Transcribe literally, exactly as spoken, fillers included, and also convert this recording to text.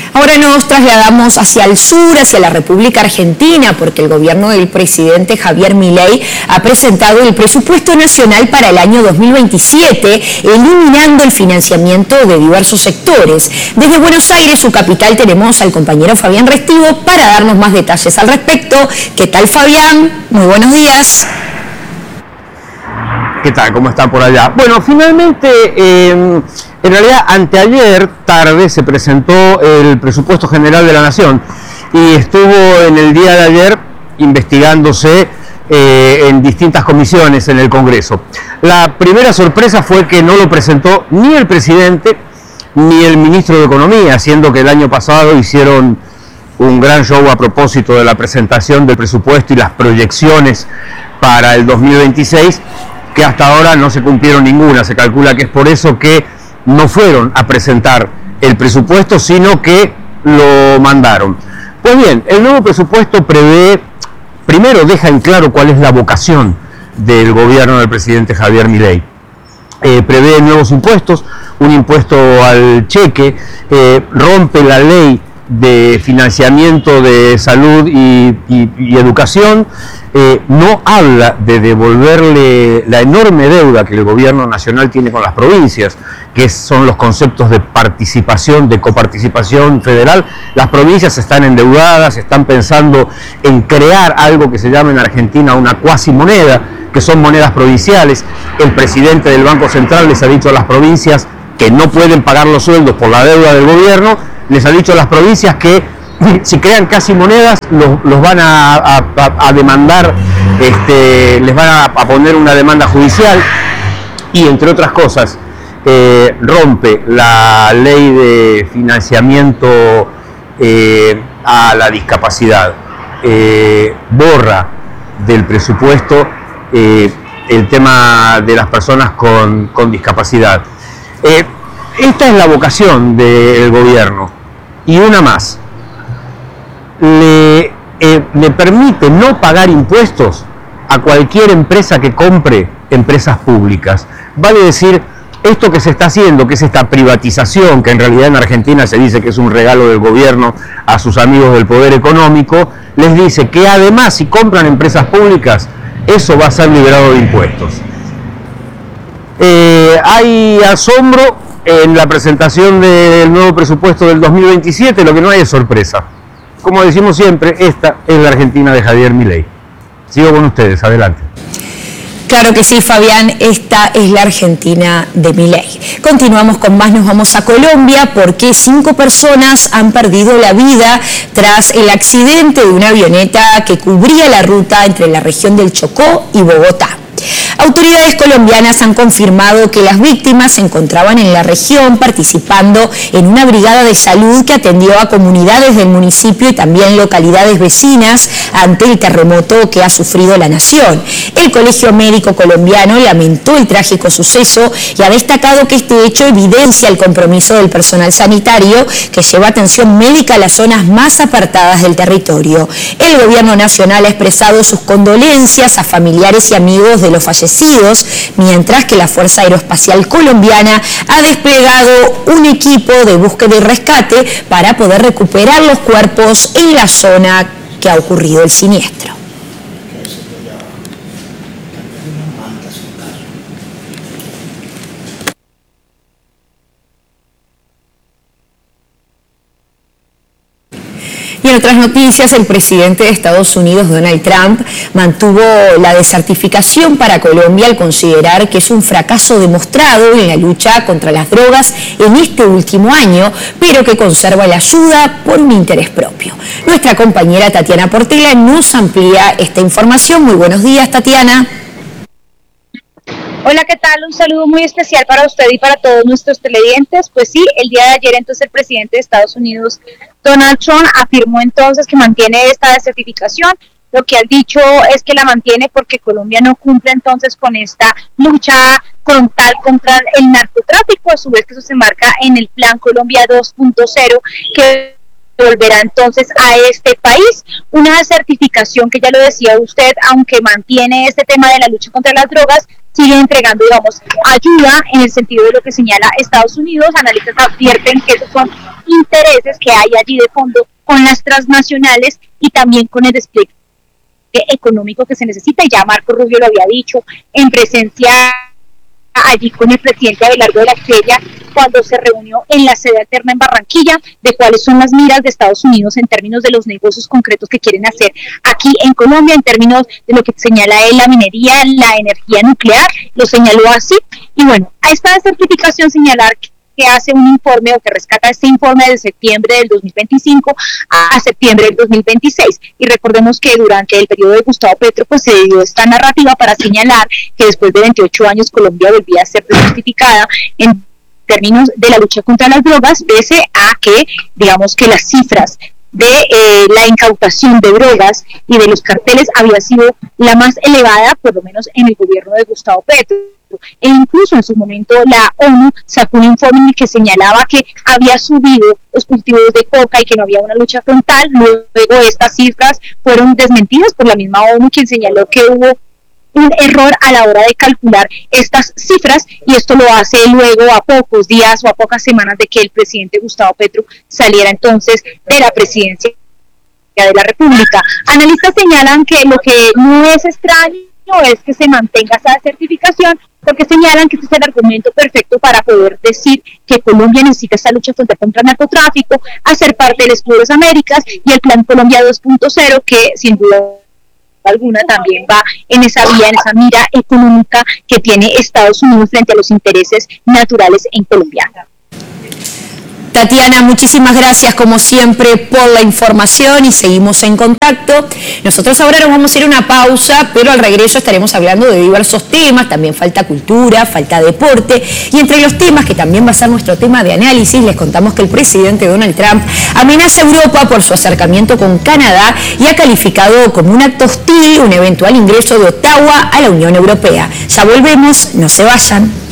Ahora nos trasladamos hacia el sur, hacia la República Argentina, porque el gobierno del presidente Javier Milei ha presentado el presupuesto nacional para el año dos mil veintisiete, eliminando el financiamiento de diversos sectores. Desde Buenos Aires, su capital, tenemos al compañero Fabián Restivo para darnos más detalles al respecto. ¿Qué tal, Fabián? Muy buenos días. ¿Qué tal? ¿Cómo están por allá? Bueno, finalmente, eh, en realidad, anteayer tarde se presentó el presupuesto general de la Nación y estuvo en el día de ayer investigándose eh, en distintas comisiones en el Congreso. La primera sorpresa fue que no lo presentó ni el presidente ni el ministro de Economía, siendo que el año pasado hicieron un gran show a propósito de la presentación del presupuesto y las proyecciones para el dos mil veintiséis, que hasta ahora no se cumplieron ninguna. Se calcula que es por eso que no fueron a presentar el presupuesto, sino que lo mandaron. Pues bien, el nuevo presupuesto prevé, primero deja en claro cuál es la vocación del gobierno del presidente Javier Milei. Eh, prevé nuevos impuestos, un impuesto al cheque, eh, rompe la ley de financiamiento de salud y, y, y educación, eh, no habla de devolverle la enorme deuda que el gobierno nacional tiene con las provincias, que son los conceptos de participación, de coparticipación federal. Las provincias están endeudadas, están pensando en crear algo que se llama en Argentina una cuasimoneda, que son monedas provinciales. El presidente del Banco Central les ha dicho a las provincias que no pueden pagar los sueldos por la deuda del gobierno, les ha dicho a las provincias que si crean casi monedas los, los van a, a, a demandar, este, les van a, a poner una demanda judicial y, entre otras cosas, eh, rompe la ley de financiamiento eh, a la discapacidad, eh, borra del presupuesto eh, el tema de las personas con, con discapacidad. Eh, esta es la vocación del gobierno. Y una más, le, eh, le permite no pagar impuestos a cualquier empresa que compre empresas públicas. Vale decir, esto que se está haciendo, que es esta privatización, que en realidad en Argentina se dice que es un regalo del gobierno a sus amigos del poder económico, les dice que además si compran empresas públicas, eso va a ser liberado de impuestos. Eh, hay asombro en la presentación del nuevo presupuesto del dos mil veintisiete, lo que no hay es sorpresa. Como decimos siempre, esta es la Argentina de Javier Milei. Sigo con ustedes, adelante. Claro que sí, Fabián, esta es la Argentina de Milei. Continuamos con más, nos vamos a Colombia porque cinco personas han perdido la vida tras el accidente de una avioneta que cubría la ruta entre la región del Chocó y Bogotá. Autoridades colombianas han confirmado que las víctimas se encontraban en la región participando en una brigada de salud que atendió a comunidades del municipio y también localidades vecinas ante el terremoto que ha sufrido la nación. El Colegio Médico Colombiano lamentó el trágico suceso y ha destacado que este hecho evidencia el compromiso del personal sanitario que lleva atención médica a las zonas más apartadas del territorio. El gobierno nacional ha expresado sus condolencias a familiares y amigos de los fallecidos, mientras que la Fuerza Aeroespacial Colombiana ha desplegado un equipo de búsqueda y rescate para poder recuperar los cuerpos en la zona que ha ocurrido el siniestro. Y en otras noticias, el presidente de Estados Unidos, Donald Trump, mantuvo la desertificación para Colombia al considerar que es un fracaso demostrado en la lucha contra las drogas en este último año, pero que conserva la ayuda por un interés propio. Nuestra compañera Tatiana Portela nos amplía esta información. Muy buenos días, Tatiana. Hola, ¿qué tal? Un saludo muy especial para usted y para todos nuestros televidentes. Pues sí, el día de ayer entonces el presidente de Estados Unidos, Donald Trump, afirmó entonces que mantiene esta desertificación. Lo que ha dicho es que la mantiene porque Colombia no cumple entonces con esta lucha frontal contra el narcotráfico, a su vez que eso se marca en el Plan Colombia dos punto cero, que volverá entonces a este país. Una certificación que, ya lo decía usted, aunque mantiene este tema de la lucha contra las drogas, sigue entregando, digamos, ayuda en el sentido de lo que señala Estados Unidos. Analistas advierten que esos son intereses que hay allí de fondo con las transnacionales y también con el despliegue económico que se necesita. Y ya Marco Rubio lo había dicho en presencia allí con el presidente Abelardo de la Espriella cuando se reunió en la sede alterna en Barranquilla, de cuáles son las miras de Estados Unidos en términos de los negocios concretos que quieren hacer aquí en Colombia, en términos de lo que señala él, la minería, la energía nuclear, lo señaló así. Y bueno, a esta certificación señalar que que hace un informe o que rescata este informe de septiembre del dos mil veinticinco a septiembre del dos mil veintiséis. Y recordemos que durante el periodo de Gustavo Petro pues se dio esta narrativa para señalar que después de veintiocho años Colombia volvía a ser certificada en términos de la lucha contra las drogas, pese a que, digamos que las cifras de eh, la incautación de drogas y de los carteles había sido la más elevada, por lo menos en el gobierno de Gustavo Petro. E incluso en su momento la ONU sacó un informe en el que señalaba que había subido los cultivos de coca y que no había una lucha frontal. Luego estas cifras fueron desmentidas por la misma ONU, quien señaló que hubo un error a la hora de calcular estas cifras, y esto lo hace luego a pocos días o a pocas semanas de que el presidente Gustavo Petro saliera entonces de la presidencia de la República. Analistas señalan que lo que no es extraño es que se mantenga esa certificación, porque señalan que este es el argumento perfecto para poder decir que Colombia necesita esta lucha contra el narcotráfico, hacer parte del Escudo de las Américas y el Plan Colombia dos punto cero, que sin duda alguna también va en esa vía, en esa mira económica que tiene Estados Unidos frente a los intereses naturales en Colombia. Tatiana, muchísimas gracias como siempre por la información y seguimos en contacto. Nosotros ahora nos vamos a ir a una pausa, pero al regreso estaremos hablando de diversos temas, también falta cultura, falta deporte, y entre los temas que también va a ser nuestro tema de análisis, les contamos que el presidente Donald Trump amenaza a Europa por su acercamiento con Canadá y ha calificado como un acto hostil un eventual ingreso de Ottawa a la Unión Europea. Ya volvemos, no se vayan.